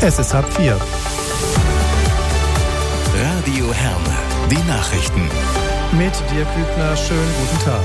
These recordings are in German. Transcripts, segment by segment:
Es ist 3:30. Radio Herne, die Nachrichten. Mit Dirk Hübner, schönen guten Tag.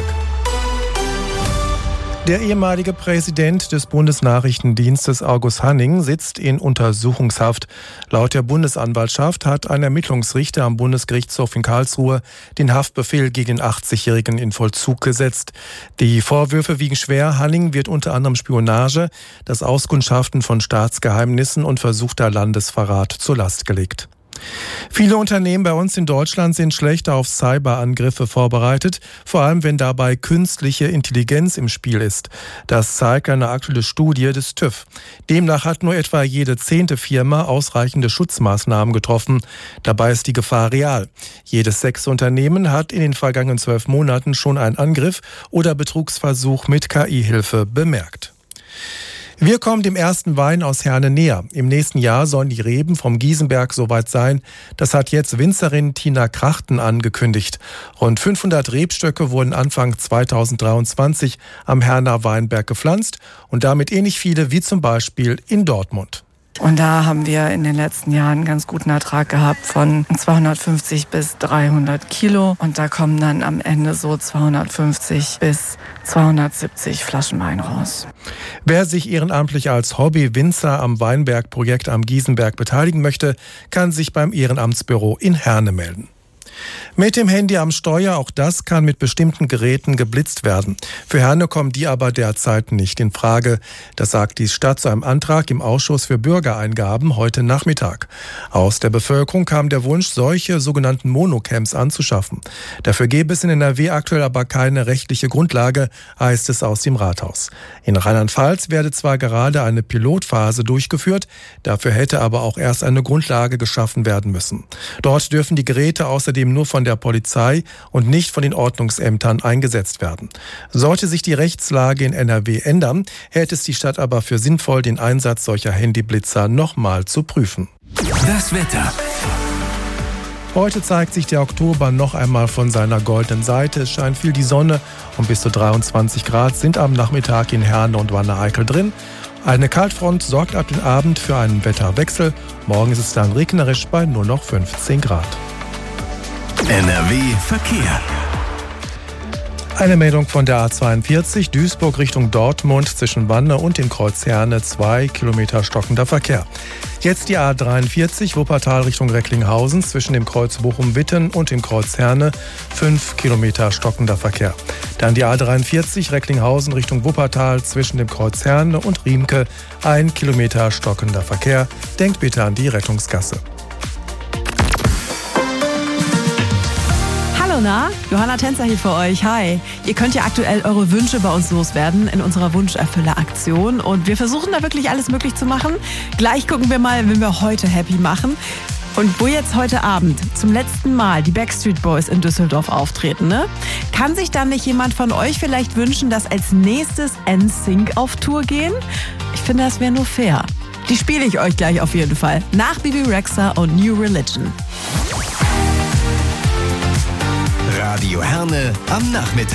Der ehemalige Präsident des Bundesnachrichtendienstes August Hanning sitzt in Untersuchungshaft. Laut der Bundesanwaltschaft hat ein Ermittlungsrichter am Bundesgerichtshof in Karlsruhe den Haftbefehl gegen den 80-Jährigen in Vollzug gesetzt. Die Vorwürfe wiegen schwer. Hanning wird unter anderem Spionage, das Auskundschaften von Staatsgeheimnissen und versuchter Landesverrat zur Last gelegt. Viele Unternehmen bei uns in Deutschland sind schlecht auf Cyberangriffe vorbereitet, vor allem wenn dabei künstliche Intelligenz im Spiel ist. Das zeigt eine aktuelle Studie des TÜV. Demnach hat nur etwa jede 10. Firma ausreichende Schutzmaßnahmen getroffen. Dabei ist die Gefahr real. Jedes 6. Unternehmen hat in den vergangenen 12 Monaten schon einen Angriff oder Betrugsversuch mit KI-Hilfe bemerkt. Wir kommen dem ersten Wein aus Herne näher. Im nächsten Jahr sollen die Reben vom Giesenberg soweit sein. Das hat jetzt Winzerin Tina Krachten angekündigt. Rund 500 Rebstöcke wurden Anfang 2023 am Herner Weinberg gepflanzt und damit ähnlich viele wie zum Beispiel in Dortmund. Und da haben wir in den letzten Jahren einen ganz guten Ertrag gehabt von 250 bis 300 Kilo. Und da kommen dann am Ende so 250 bis 270 Flaschen Wein raus. Wer sich ehrenamtlich als Hobby-Winzer am Weinbergprojekt am Giesenberg beteiligen möchte, kann sich beim Ehrenamtsbüro in Herne melden. Mit dem Handy am Steuer, auch das kann mit bestimmten Geräten geblitzt werden. Für Herne kommen die aber derzeit nicht in Frage. Das sagt die Stadt zu einem Antrag im Ausschuss für Bürgereingaben heute Nachmittag. Aus der Bevölkerung kam der Wunsch, solche sogenannten Monocams anzuschaffen. Dafür gäbe es in NRW aktuell aber keine rechtliche Grundlage, heißt es aus dem Rathaus. In Rheinland-Pfalz werde zwar gerade eine Pilotphase durchgeführt, dafür hätte aber auch erst eine Grundlage geschaffen werden müssen. Dort dürfen die Geräte außerdem nur von der Polizei und nicht von den Ordnungsämtern eingesetzt werden. Sollte sich die Rechtslage in NRW ändern, hält es die Stadt aber für sinnvoll, den Einsatz solcher Handyblitzer nochmal zu prüfen. Das Wetter. Heute zeigt sich der Oktober noch einmal von seiner goldenen Seite. Es scheint viel die Sonne und bis zu 23 Grad sind am Nachmittag in Herne und Wanne-Eickel drin. Eine Kaltfront sorgt ab dem Abend für einen Wetterwechsel. Morgen ist es dann regnerisch bei nur noch 15 Grad. NRW Verkehr. Eine Meldung von der A42 Duisburg Richtung Dortmund zwischen Wanne und dem Kreuz Herne, 2 Kilometer stockender Verkehr. Jetzt die A43 Wuppertal Richtung Recklinghausen zwischen dem Kreuz Bochum-Witten und dem Kreuz Herne, 5 Kilometer stockender Verkehr. Dann die A43 Recklinghausen Richtung Wuppertal zwischen dem Kreuz Herne und Riemke, 1 Kilometer stockender Verkehr. Denkt bitte an die Rettungsgasse. Hallo, na? Johanna Tänzer hier für euch. Hi. Ihr könnt ja aktuell eure Wünsche bei uns loswerden in unserer Wunscherfüller-Aktion. Und wir versuchen da wirklich alles möglich zu machen. Gleich gucken wir mal, wen wir heute happy machen. Und wo jetzt heute Abend zum letzten Mal die Backstreet Boys in Düsseldorf auftreten, ne? Kann sich dann nicht jemand von euch vielleicht wünschen, dass als nächstes NSYNC auf Tour gehen? Ich finde, das wäre nur fair. Die spiele ich euch gleich auf jeden Fall. Nach Bibi Rexha und New Religion. Radio Herne am Nachmittag.